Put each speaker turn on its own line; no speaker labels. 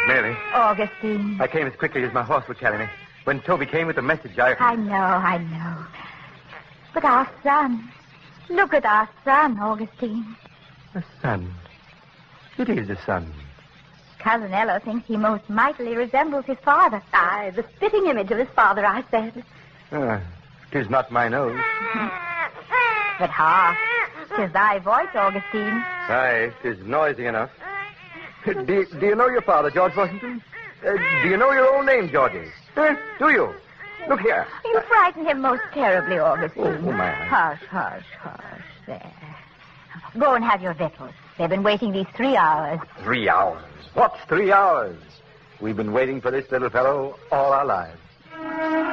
Nearly.
Augustine.
I came as quickly as my horse would carry me. When Toby came with the message,
I know. But our son. Look at our son, Augustine.
A son. It is a son.
Cousin Ella thinks he most mightily resembles his father.
Aye, the spitting image of his father, I said.
'Tis not my nose.
But hark, 'tis thy voice, Augustine.
Aye, 'tis noisy enough. Do you know your father, George Washington? Do you know your own name, Georgie? Do you? Look here.
You frighten him most terribly, Augustine.
Oh, my.
Hush. There. Go and have your victuals. They've been waiting these 3 hours.
3 hours? What's 3 hours? We've been waiting for this little fellow all our lives.